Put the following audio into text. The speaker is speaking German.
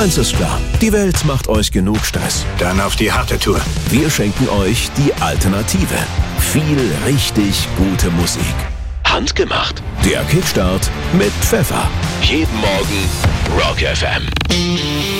Eins ist klar, die Welt macht euch genug Stress. Dann auf die harte Tour. Wir schenken euch die Alternative. Viel richtig gute Musik. Handgemacht. Der Kickstart mit Pfeffer. Jeden Morgen Rock FM.